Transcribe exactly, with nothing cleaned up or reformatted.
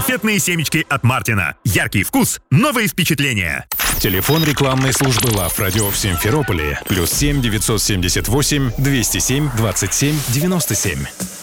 Конфетные семечки от Мартина. Яркий вкус, новые впечатления. Телефон рекламной службы Love Radio в Симферополе. Плюс семь девятьсот семьдесят восемь двести семь двадцать семь девяносто семь.